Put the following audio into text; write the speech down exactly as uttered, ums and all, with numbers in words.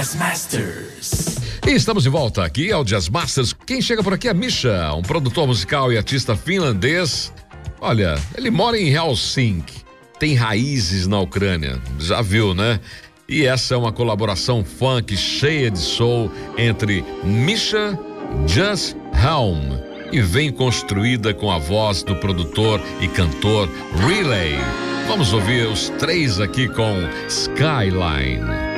Jazz Masters. E estamos de volta aqui ao Jazz Masters. Quem chega por aqui é Misha, um produtor musical e artista finlandês. Olha, ele mora em Helsinki, tem raízes na Ucrânia, já viu, né? E essa é uma colaboração funk cheia de soul entre Misha e Just Helm, e vem construída com a voz do produtor e cantor Relay. Vamos ouvir os três aqui com Skyline.